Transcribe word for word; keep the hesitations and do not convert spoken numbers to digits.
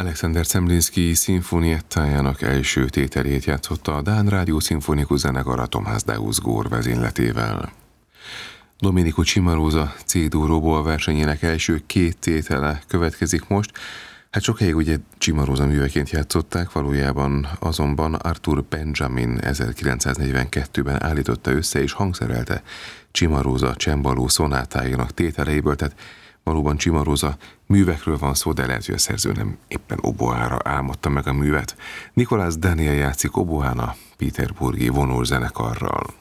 Alexander Zemlinsky szimfoniettájának első tételét játszotta a Dán Rádió Szimfonikus Zenekar a Thomas Deus Gór vezényletével. Domenico Cimarosa C-dur oboa versenyének első két tétele következik most. Hát sokáig ugye Cimarosa műveként játszották, valójában azonban Arthur Benjamin ezerkilencszáznegyvenkettőben állította össze és hangszerelte Cimarosa csembaló szonátájának tételeiből, tehát valóban Cimarosa művekről van szó, de lehet, hogy a szerző nem éppen oboára álmodta meg a művet. Nicolas Daniel játszik oboán a Peterburgi vonózenekarral.